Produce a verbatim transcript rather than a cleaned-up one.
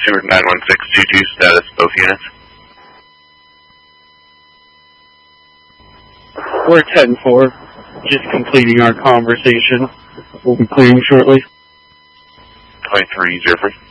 Number nine one six two two, status both units. We're ten four, just completing our conversation. We'll be clearing shortly. twenty-three zero three.